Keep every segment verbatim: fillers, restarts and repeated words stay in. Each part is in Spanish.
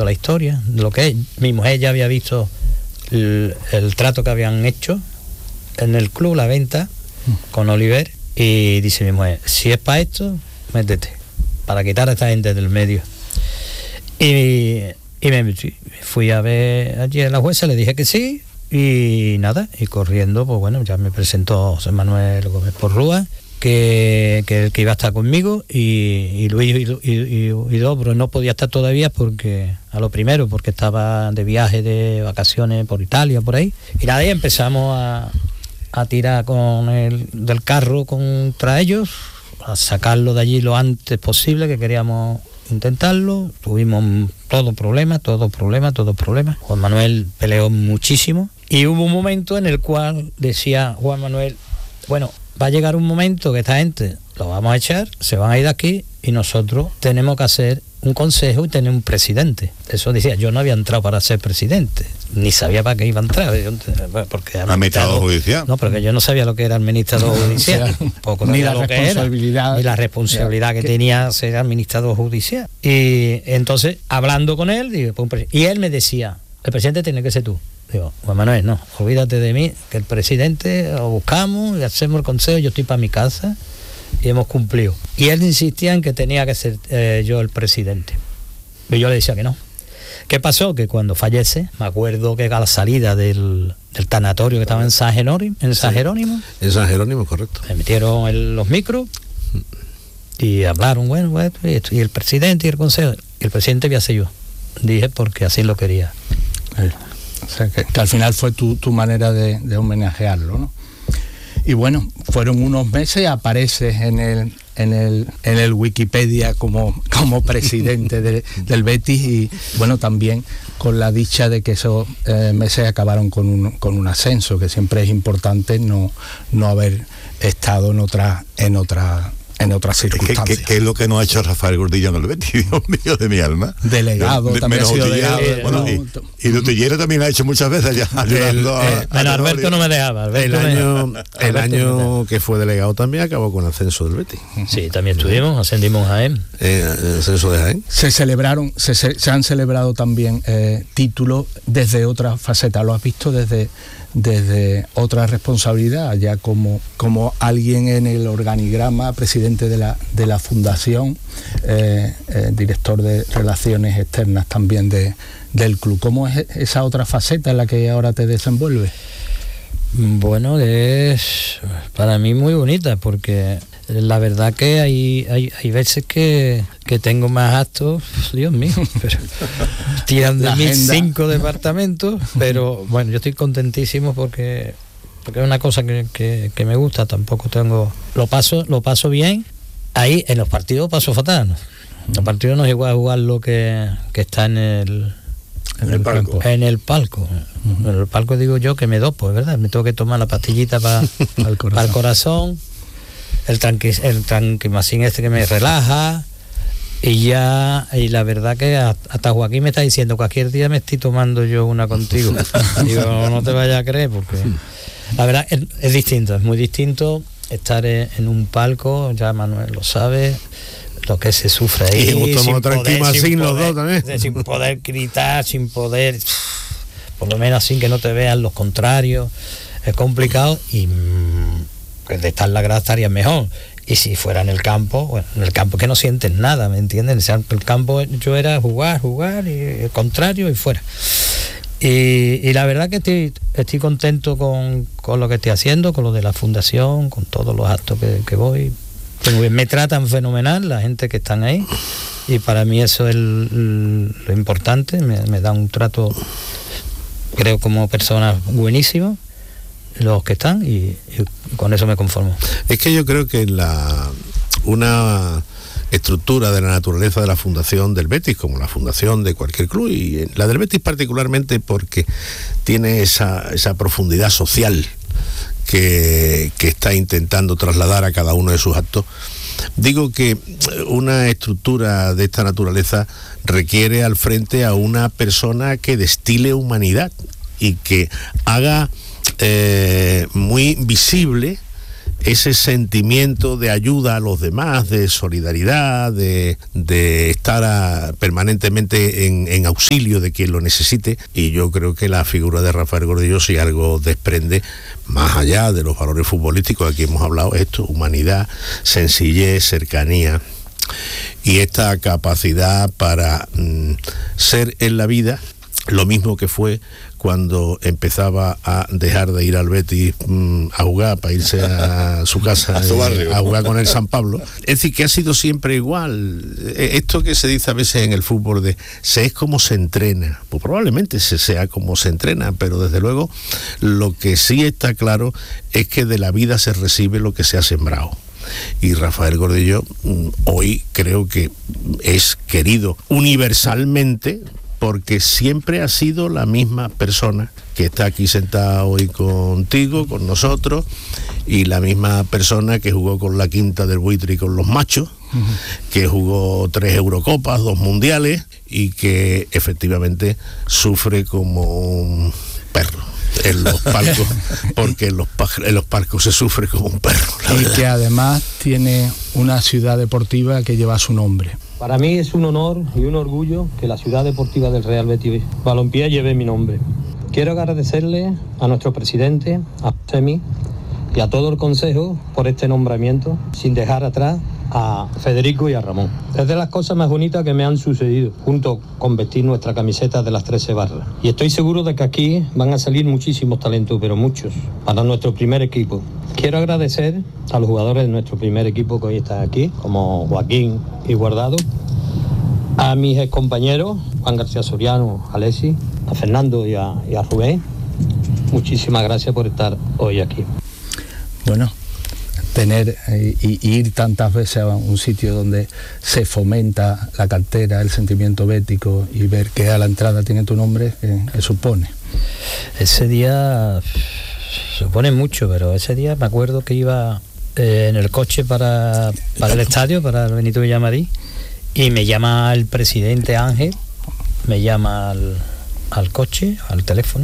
toda la historia, de lo que es. Mi mujer ya había visto el, el trato que habían hecho en el club, la venta, con Oliver, y dice mi mujer, si es para esto, métete, para quitar a esta gente del medio. Y, y me fui a ver allí a la jueza, le dije que sí, y nada, y corriendo, pues bueno, ya me presentó José Manuel Gómez Porrúa, que, que, que iba a estar conmigo, y, y Luis y, y, y, y Dobro no podía estar todavía porque, a lo primero, porque estaba de viaje, de vacaciones por Italia, por ahí, y nada, y empezamos a, a tirar con el del carro contra ellos, a sacarlo de allí lo antes posible, que queríamos intentarlo. Tuvimos todo problema, todo problema, todo problema. Juan Manuel peleó muchísimo y hubo un momento en el cual decía Juan Manuel, bueno, va a llegar un momento que esta gente lo vamos a echar, se van a ir de aquí y nosotros tenemos que hacer un consejo y tener un presidente. Eso decía, yo no había entrado para ser presidente, ni sabía para qué iba a entrar. Yo, porque administrador judicial. No, porque yo no sabía lo que era administrador judicial. Poco ni la lo responsabilidad. Que era, ni la responsabilidad que, que tenía ser administrador judicial. Y entonces, hablando con él, digo, pues, y él me decía, el presidente tiene que ser tú. Digo, Juan Manuel, no, olvídate de mí, que el presidente lo buscamos y hacemos el consejo, yo estoy para mi casa. Y hemos cumplido. Y él insistía en que tenía que ser eh, yo el presidente. Y yo le decía que no. ¿Qué pasó? Que cuando fallece, me acuerdo que a la salida del, del tanatorio que estaba en San Jerónimo, en San Jerónimo, sí, en San Jerónimo, correcto. Me metieron el, los micros y hablaron, bueno, bueno, y, esto, y el presidente y el consejo. Y el presidente voy a ser yo. Dije porque así lo quería. O sea, que, que al final fue tu, tu manera de, de homenajearlo, ¿no? Y bueno, fueron unos meses, apareces en el en el en el Wikipedia como, como presidente de, del Betis, y bueno, también con la dicha de que esos eh, meses acabaron con un, con un ascenso, que siempre es importante no, no haber estado en otra en otra en otras circunstancias. ¿Qué, qué, qué es lo que no ha hecho Rafael Gordillo en el Betis? Dios mío de mi alma. Delegado, de, de, también ha sido delegado. Eh, bueno, y, y de Utillero también lo ha hecho muchas veces ya, ayudando el, a, eh, a, a Alberto no me dejaba. Alberto el me año, me, el Alberto año que fue delegado también acabó con el ascenso del Betis. Sí, también estuvimos, ascendimos a Jaén. Eh, el ascenso de Jaén. Se celebraron, se, se han celebrado también eh, títulos desde otra faceta. ¿Lo has visto desde desde otra responsabilidad, ya como, como alguien en el organigrama, presidente de la, de la fundación, eh, eh, director de relaciones externas también de, del club? ¿Cómo es esa otra faceta en la que ahora te desenvuelves? Bueno, es para mí muy bonita, porque la verdad que hay hay, hay veces que, que tengo más actos, Dios mío, pero tiran de mí cinco departamentos, pero bueno, yo estoy contentísimo porque porque es una cosa que, que, que me gusta. Tampoco tengo, lo paso lo paso bien. Ahí en los partidos paso fatal, ¿no? En los partidos no es igual jugar lo que, que está en el En el, el palco. En el palco. Uh-huh. En el palco digo yo que me dopo, es verdad. Me tengo que tomar la pastillita para el corazón. el corazón, el tranqui, el tranquimacín este que me relaja. Y ya, y la verdad que hasta Joaquín me está diciendo, cualquier día me estoy tomando yo una contigo. Digo, no, no te vayas a creer, porque la verdad es, es distinto, es muy distinto estar en, en un palco, ya Manuel lo sabe, lo que se sufre ahí, y sin poder, sin, los dos también. sin poder gritar, sin poder, por lo menos sin que no te vean los contrarios, es complicado. Y mmm, de estar la grada estaría mejor. Y si fuera en el campo, bueno, en el campo que no sientes nada, ¿me entienden? En el campo yo era jugar, jugar, y el contrario y fuera. Y, y la verdad que estoy, estoy contento con, con lo que estoy haciendo, con lo de la fundación, con todos los actos que, que voy. Me tratan fenomenal la gente que están ahí, y para mí eso es el, el, lo importante. Me, me da un trato, creo, como personas buenísimo los que están, y, y con eso me conformo. Es que yo creo que la una estructura de la naturaleza de la fundación del Betis, como la fundación de cualquier club, y la del Betis particularmente porque tiene esa, esa profundidad social que, que está intentando trasladar a cada uno de sus actos. Digo que una estructura de esta naturaleza requiere al frente a una persona que destile humanidad y que haga eh, muy visible ese sentimiento de ayuda a los demás, de solidaridad, de, de estar a, permanentemente en, en auxilio de quien lo necesite. Y yo creo que la figura de Rafael Gordillo, si algo desprende, más allá de los valores futbolísticos, aquí hemos hablado esto, humanidad, sencillez, cercanía y esta capacidad para mm, ser en la vida lo mismo que fue cuando empezaba a dejar de ir al Betis mmm, a jugar para irse a su casa a, su barrio. a jugar con el San Pablo. Es decir, que ha sido siempre igual. Esto que se dice a veces en el fútbol de se es como se entrena, pues probablemente se sea como se entrena, pero desde luego lo que sí está claro es que de la vida se recibe lo que se ha sembrado. Y Rafael Gordillo hoy creo que es querido universalmente, porque siempre ha sido la misma persona que está aquí sentada hoy contigo, con nosotros, y la misma persona que jugó con la Quinta del Buitre y con los Machos, uh-huh. que jugó tres Eurocopas, dos Mundiales, y que efectivamente sufre como un perro en los palcos, porque en los, en los palcos se sufre como un perro. Y verdad. Que además tiene una ciudad deportiva que lleva su nombre. Para mí es un honor y un orgullo que la ciudad deportiva del Real Betis Balompié lleve mi nombre. Quiero agradecerle a nuestro presidente, a Semi y a todo el consejo por este nombramiento, sin dejar atrás a Federico y a Ramón. Es de las cosas más bonitas que me han sucedido, junto con vestir nuestra camiseta de las trece barras. Y estoy seguro de que aquí van a salir muchísimos talentos, pero muchos, para nuestro primer equipo. Quiero agradecer a los jugadores de nuestro primer equipo que hoy están aquí, como Joaquín y Guardado, a mis excompañeros, Juan García Soriano, Alexis, a Fernando y a, y a Rubén. Muchísimas gracias por estar hoy aquí. Bueno, tener eh, y, y ir tantas veces a un sitio donde se fomenta la cantera, el sentimiento bético, y ver que a la entrada tiene tu nombre, ¿qué, qué supone? Ese día supone mucho, pero ese día me acuerdo que iba eh, en el coche para, para el estadio, para el Benito Villamarín, y me llama el presidente Ángel, me llama al, al coche, al teléfono,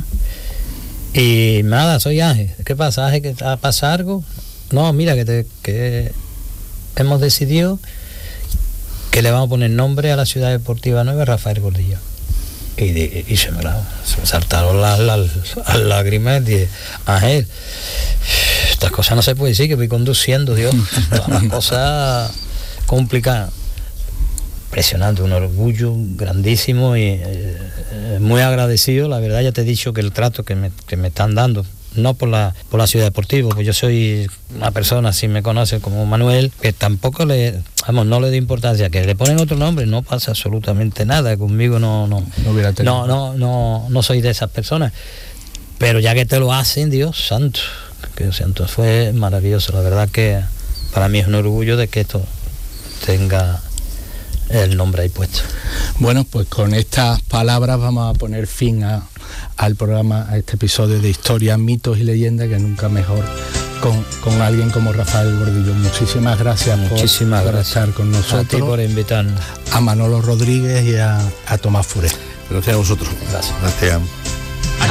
y nada, soy Ángel. ¿Qué pasa, Ángel? ¿Que pasa algo? No, mira, que, te, que hemos decidido que le vamos a poner nombre a la ciudad deportiva nueva, Rafael Gordillo. Y, de, y se, me la, se me saltaron las, las, las lágrimas. Y dije, Ángel, estas cosas no se puede decir, que voy conduciendo, Dios. Una cosa complicada. Impresionante, un orgullo grandísimo y eh, muy agradecido. La verdad, ya te he dicho que el trato que me, que me están dando, no por la por la ciudad deportiva, pues yo soy una persona, si me conocen como Manuel, que tampoco le, vamos, no le doy importancia, que le ponen otro nombre, no pasa absolutamente nada, conmigo no no no hubiera no, no, no, no soy de esas personas, pero ya que te lo hacen, Dios santo, que Dios santo, fue maravilloso. La verdad que para mí es un orgullo de que esto tenga el nombre ahí puesto. Bueno, pues con estas palabras vamos a poner fin a, al programa, a este episodio de Historias, Mitos y Leyendas, que nunca mejor con, con alguien como Rafael Gordillo. Muchísimas gracias Muchísimas por, gracias. por estar con nosotros. A ti por invitarnos. A Manolo Rodríguez y a, a Tomás Furé. Gracias a vosotros. Gracias. Gracias.